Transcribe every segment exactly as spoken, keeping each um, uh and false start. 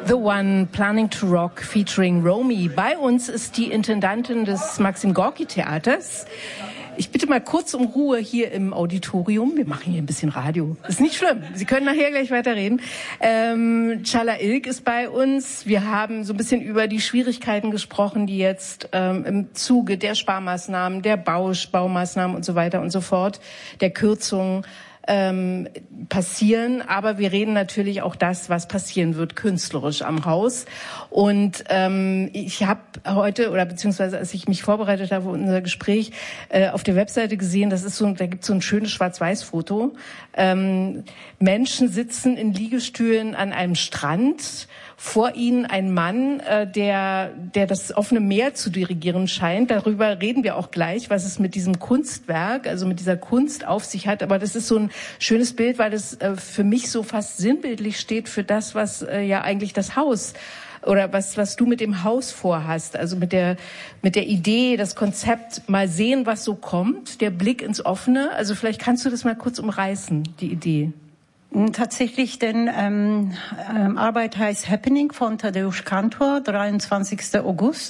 The One, Planning to Rock, featuring Romy. Bei uns ist die Intendantin des Maxim Gorki Theaters. Ich bitte mal kurz um Ruhe hier im Auditorium. Wir machen hier ein bisschen Radio. Ist nicht schlimm. Sie können nachher gleich weiterreden. Ähm, Çağla İlk ist bei uns. Wir haben so ein bisschen über die Schwierigkeiten gesprochen, die jetzt ähm, im Zuge der Sparmaßnahmen, der Bausch, Baumaßnahmen und so weiter und so fort, der Kürzungen ähm, passieren. Aber wir reden natürlich auch das, was passieren wird, künstlerisch am Haus. Und ähm, ich habe heute, oder beziehungsweise als ich mich vorbereitet habe für unser Gespräch, äh, auf der Webseite gesehen, das ist so, da gibt es so ein schönes Schwarz-Weiß-Foto. Ähm, Menschen sitzen in Liegestühlen an einem Strand. Vor ihnen ein Mann, äh, der, der das offene Meer zu dirigieren scheint. Darüber reden wir auch gleich, was es mit diesem Kunstwerk, also mit dieser Kunst auf sich hat. Aber das ist so ein schönes Bild, weil es äh, für mich so fast sinnbildlich steht für das, was äh, ja eigentlich das Haus oder was, was du mit dem Haus vorhast. Also mit der, mit der Idee, das Konzept, mal sehen, was so kommt, der Blick ins Offene. Also vielleicht kannst du das mal kurz umreißen, die Idee. Tatsächlich, denn ähm, ähm, Arbeit heißt Happening von Tadeusz Kantor, dreiundzwanzigster August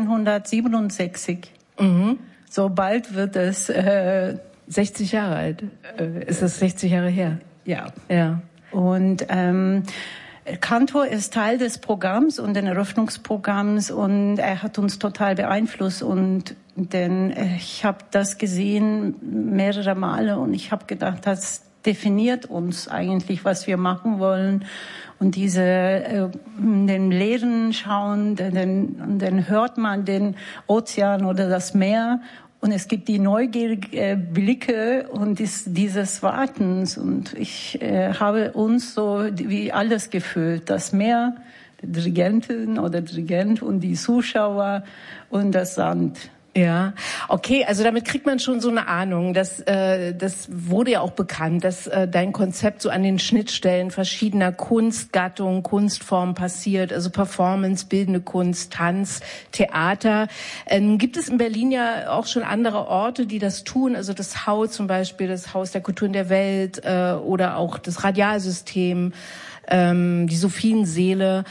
neunzehnhundertsiebenundsechzig. Mhm. So bald wird es äh, sechzig Jahre alt. Äh, ist das sechzig Jahre her? Ja. Ja. Und ähm, Kantor ist Teil des Programms und des Eröffnungsprogramms und er hat uns total beeinflusst und denn ich habe das gesehen mehrere Male und ich habe gedacht, das definiert uns eigentlich, was wir machen wollen. Und diese, äh, den Leeren schauen, dann, dann hört man den Ozean oder das Meer. Und es gibt die neugierigen Blicke und dies, dieses Wartens. Und ich äh, habe uns so wie alles gefühlt. Das Meer, die Dirigentin oder Dirigent und die Zuschauer und das Sand. Ja, okay, also damit kriegt man schon so eine Ahnung, dass äh, das wurde ja auch bekannt, dass äh, dein Konzept so an den Schnittstellen verschiedener Kunstgattungen, Kunstformen passiert, also Performance, bildende Kunst, Tanz, Theater. Ähm, gibt es in Berlin ja auch schon andere Orte, die das tun, also das Haus zum Beispiel, das Haus der Kulturen der Welt äh, oder auch das Radialsystem, ähm, die Sophienseele.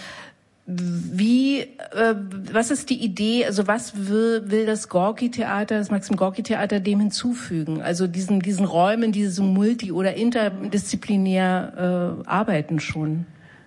Wie, äh, was ist die Idee, also was will, will das Gorki-Theater, das Maxim-Gorki-Theater dem hinzufügen? Also diesen, diesen Räumen, die so multi- oder interdisziplinär äh, arbeiten schon?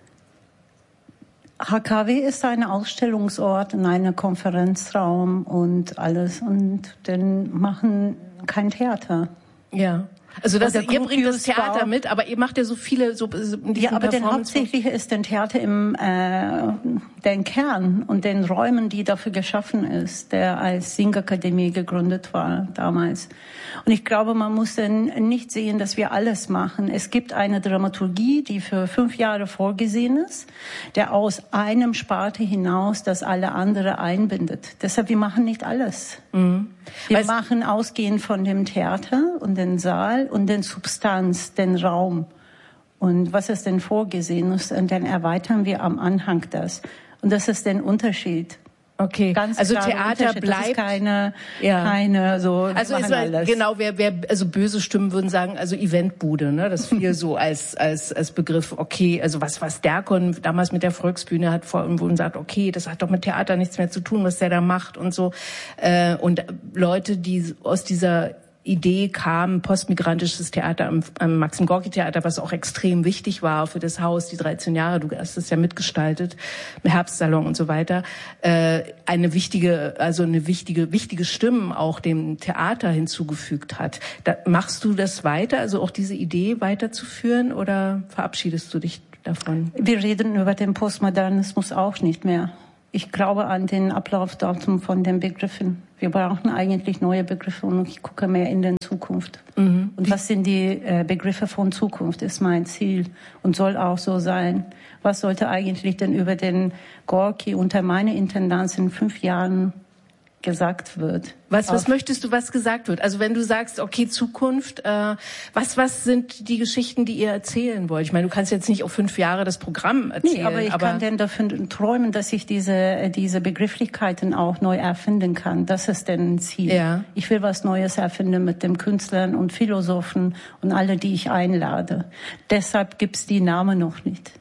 H K W ist ein Ausstellungsort und ein Konferenzraum und alles und dann machen kein Theater. Ja. Also das, ihr bringt das Theater mit, aber ihr macht ja so viele so, so ja, aber denn hauptsächlich ist denn Theater im äh, den Kern und den Räumen, die dafür geschaffen ist, der als Singakademie gegründet war damals. Und ich glaube, man muss dann nicht sehen, dass wir alles machen. Es gibt eine Dramaturgie, die für fünf Jahre vorgesehen ist, der aus einem Sparte hinaus das alle andere einbindet. Deshalb, wir machen nicht alles. Mhm. Wir Weil's machen ausgehend von dem Theater und den Saal und den Substanz, den Raum. Und was ist denn vorgesehen ist, und dann erweitern wir am Anhang das. Und das ist der Unterschied. Okay, ganz also Theater bleibt das ist keine, ja. keine so. Also ist mal, genau, wer, wer, also böse Stimmen würden sagen, also Eventbude, ne, das fiel so als als als Begriff. Okay, also was was Derkon damals mit der Volksbühne hat vor und sagt, okay, das hat doch mit Theater nichts mehr zu tun, was der da macht und so. Äh, und Leute, die aus dieser Idee kam, postmigrantisches Theater am, am Maxim-Gorki-Theater, was auch extrem wichtig war für das Haus, die dreizehn Jahre, du hast es ja mitgestaltet, im Herbstsalon und so weiter, äh, eine wichtige, also eine wichtige, wichtige Stimmen auch dem Theater hinzugefügt hat. Da, machst du das weiter, also auch diese Idee weiterzuführen oder verabschiedest du dich davon? Wir reden über den Postmodernismus auch nicht mehr. Ich glaube an den Ablaufdatum von den Begriffen. Wir brauchen eigentlich neue Begriffe und ich gucke mehr in die Zukunft. Mhm. Und was sind die äh, Begriffe von Zukunft, ist mein Ziel und soll auch so sein. Was sollte eigentlich denn über den Gorki unter meiner Intendanz in fünf Jahren gesagt wird? Was, was möchtest du, was gesagt wird? Also wenn du sagst, okay, Zukunft, äh, was, was sind die Geschichten, die ihr erzählen wollt? Ich meine, du kannst jetzt nicht auf fünf Jahre das Programm erzählen. Nee, aber ich aber kann denn davon träumen, dass ich diese, diese Begrifflichkeiten auch neu erfinden kann. Das ist denn ein Ziel. Ja. Ich will was Neues erfinden mit den Künstlern und Philosophen und alle, die ich einlade. Deshalb gibt's die Namen noch nicht.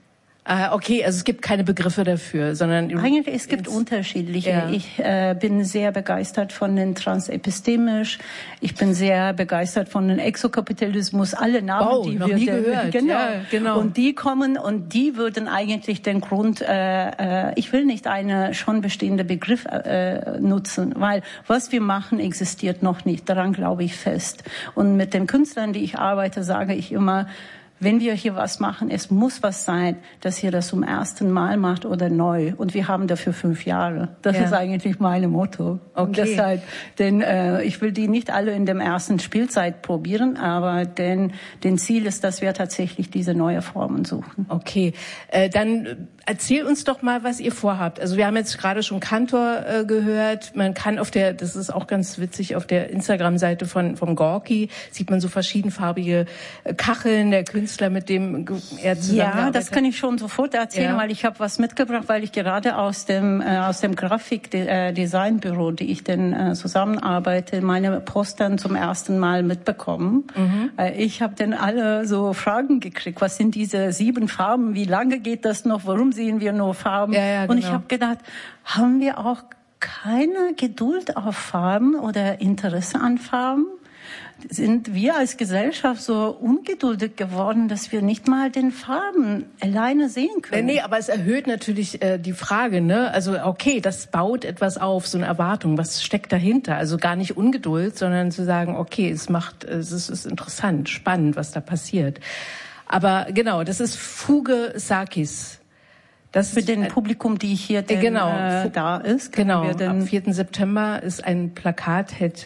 Ah, okay, also es gibt keine Begriffe dafür, sondern... Eigentlich, es gibt unterschiedliche. Ja. Ich äh, bin sehr begeistert von den Transepistemisch. Ich bin sehr begeistert von den Exokapitalismus. Alle Namen, oh, die noch wir... nie gehört. Genau. Ja, genau. Und die kommen und die würden eigentlich den Grund... Äh, äh, ich will nicht einen schon bestehenden Begriff äh, nutzen, weil was wir machen, existiert noch nicht. Daran glaube ich fest. Und mit den Künstlern, die ich arbeite, sage ich immer... Wenn wir hier was machen, es muss was sein, dass ihr das zum ersten Mal macht oder neu. Und wir haben dafür fünf Jahre. Das ja. ist eigentlich mein Motto. Okay. Und deshalb, denn äh, ich will die nicht alle in der ersten Spielzeit probieren, aber denn den Ziel ist, dass wir tatsächlich diese neue Formen suchen. Okay, äh, dann erzähl uns doch mal, was ihr vorhabt. Also wir haben jetzt gerade schon Kantor äh, gehört. Man kann auf der, das ist auch ganz witzig, auf der Instagram-Seite von vom Gorki sieht man so verschiedenfarbige äh, Kacheln der Künstler, mit dem er zusammengearbeitet. Ja, das kann ich schon sofort erzählen, ja. weil ich habe was mitgebracht, weil ich gerade aus dem äh, aus dem Grafikdesignbüro, die ich denn äh, zusammenarbeite, meine Postern zum ersten Mal mitbekommen. Mhm. Äh, ich habe dann alle so Fragen gekriegt. Was sind diese sieben Farben? Wie lange geht das noch? Warum sehen wir nur Farben? Ja, ja, genau. Und ich habe gedacht, haben wir auch keine Geduld auf Farben oder Interesse an Farben? Sind wir als Gesellschaft so ungeduldig geworden, dass wir nicht mal den Farben alleine sehen können? Nee, aber es erhöht natürlich äh, die Frage, ne? Also okay, das baut etwas auf, so eine Erwartung. Was steckt dahinter? Also gar nicht Ungeduld, sondern zu sagen, okay, es macht, es ist, es ist interessant, spannend, was da passiert. Aber genau, das ist Fuge Sarkis. Das für den Publikum, die hier denn, genau, äh, da ist. Genau, am vierten September ist ein Plakat, hält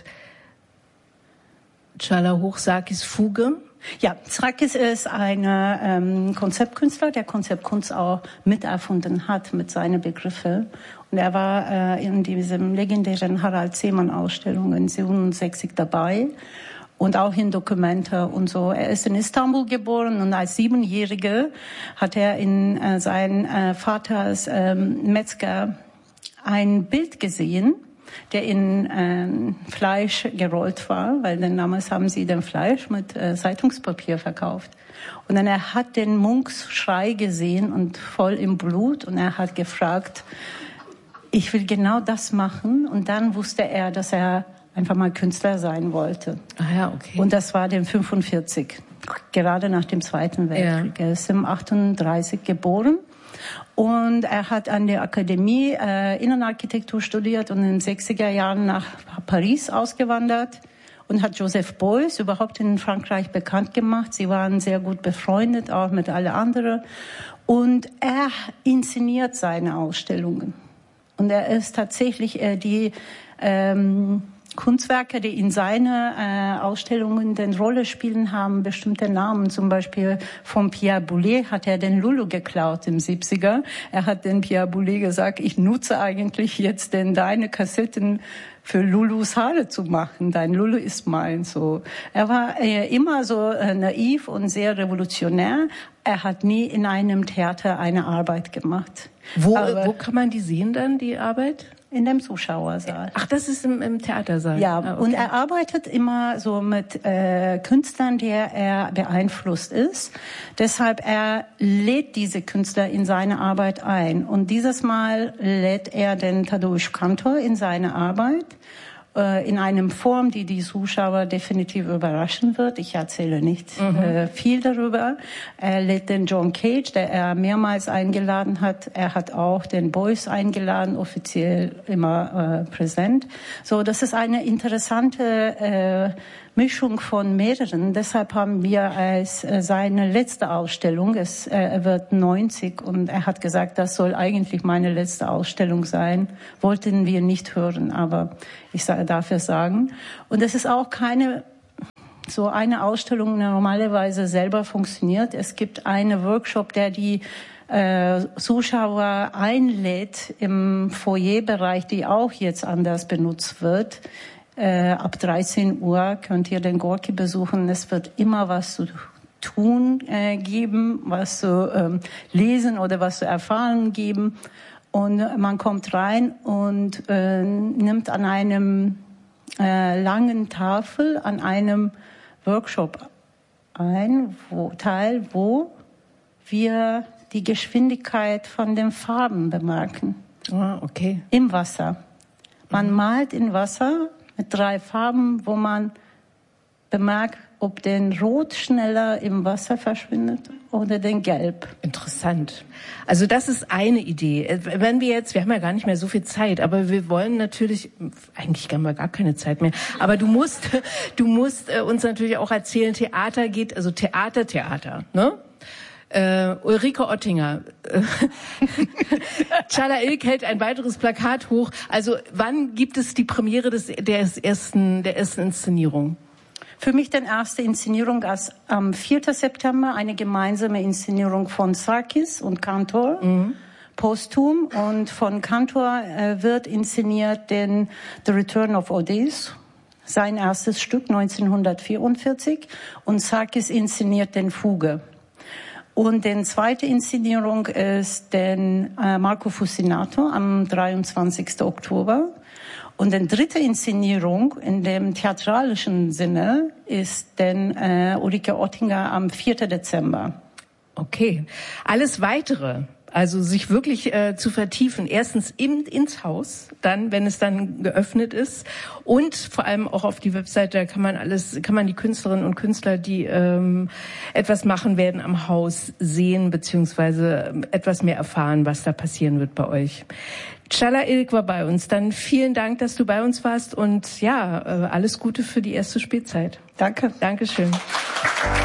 Csala Sarkis Fuge. Ja, Sarkis ist ein ähm, Konzeptkünstler, der Konzeptkunst auch miterfunden hat mit seinen Begriffen. Und er war äh, in diesem legendären Harald Seemann-Ausstellung siebenundsechzig dabei und auch in Dokumente und so. Er ist in Istanbul geboren und als Siebenjähriger hat er in äh, seinen äh, Vaters äh, Metzger ein Bild gesehen, der in ähm, Fleisch gerollt war, weil dann damals haben sie den Fleisch mit äh, Zeitungspapier verkauft. Und dann er hat den Munks Schrei gesehen und voll im Blut und er hat gefragt, ich will genau das machen. Und dann wusste er, dass er einfach mal Künstler sein wollte. Ah ja, okay. Und das war dann fünfundvierzig, gerade nach dem Zweiten Weltkrieg. Ja. Er ist im achtunddreißig geboren. Und er hat an der Akademie äh, Innenarchitektur studiert und in den sechziger Jahren nach Paris ausgewandert und hat Joseph Beuys überhaupt in Frankreich bekannt gemacht. Sie waren sehr gut befreundet, auch mit allen anderen. Und er inszeniert seine Ausstellungen. Und er ist tatsächlich äh, die ähm, Kunstwerke, die in seine äh, Ausstellungen den Rolle spielen, haben bestimmte Namen. Zum Beispiel von Pierre Boulez hat er den Lulu geklaut im siebziger. Er hat den Pierre Boulez gesagt, ich nutze eigentlich jetzt denn deine Kassetten für Lulus Haare zu machen. Dein Lulu ist mein. So. Er war äh, immer so äh, naiv und sehr revolutionär. Er hat nie in einem Theater eine Arbeit gemacht. Wo, wo kann man die sehen dann, die Arbeit? In dem Zuschauersaal. Ach, das ist im, im Theatersaal? Ja, ah, okay. Und er arbeitet immer so mit äh, Künstlern, der er beeinflusst ist. Deshalb er lädt diese Künstler in seine Arbeit ein. Und dieses Mal lädt er den Tadeusz Kantor in seine Arbeit äh, in einem Form, die die Zuschauer definitiv überraschen wird. Ich erzähle nicht mhm. äh, viel darüber. Er lädt den John Cage, der er mehrmals eingeladen hat. Er hat auch den Beuys eingeladen, offiziell immer äh, präsent. So, das ist eine interessante äh, Mischung von mehreren. Deshalb haben wir als äh, seine letzte Ausstellung, es, äh, er wird neunzig und er hat gesagt, das soll eigentlich meine letzte Ausstellung sein. Wollten wir nicht hören, aber ich darf es sagen. Und es ist auch keine so eine Ausstellung, die normalerweise selber funktioniert. Es gibt einen Workshop, der die äh, Zuschauer einlädt im Foyerbereich, die auch jetzt anders benutzt wird. Äh, ab dreizehn Uhr könnt ihr den Gorki besuchen. Es wird immer was zu tun äh, geben, was zu ähm, lesen oder was zu erfahren geben. Und man kommt rein und äh, nimmt an einem äh, langen Tafel, an einem Workshop ein, wo, teil, wo wir die Geschwindigkeit von den Farben bemerken. Ah, okay. Im Wasser. Man mhm. malt in Wasser mit drei Farben, wo man bemerkt, ob den Rot schneller im Wasser verschwindet oder den Gelb. Interessant. Also das ist eine Idee. Wenn wir jetzt, wir haben ja gar nicht mehr so viel Zeit, aber wir wollen natürlich, eigentlich haben wir gar keine Zeit mehr, aber du musst, du musst uns natürlich auch erzählen, Theater geht, also Theater, Theater, ne? Uh, Ulrike Ottinger. Çağla İlk hält ein weiteres Plakat hoch. Also wann gibt es die Premiere des, des ersten, der ersten Inszenierung? Für mich die erste Inszenierung als am vierten September, eine gemeinsame Inszenierung von Sarkis und Kantor, mhm. posthum. Und von Kantor äh, wird inszeniert den The Return of Odysseus, sein erstes Stück neunzehnhundertvierundvierzig. Und Sarkis inszeniert den Fuge. Und die zweite Inszenierung ist den äh, Marco Fucinato am dreiundzwanzigsten Oktober. Und die dritte Inszenierung in dem theatralischen Sinne ist den äh, Ulrike Ottinger am vierten Dezember. Okay. Alles Weitere, also sich wirklich äh, zu vertiefen, erstens in, ins Haus, dann, wenn es dann geöffnet ist, und vor allem auch auf die Webseite, da kann man alles, kann man die Künstlerinnen und Künstler, die ähm, etwas machen werden am Haus, sehen, beziehungsweise etwas mehr erfahren, was da passieren wird bei euch. Çağla İlk war bei uns. Dann vielen Dank, dass du bei uns warst und ja, alles Gute für die erste Spielzeit. Danke. Dankeschön.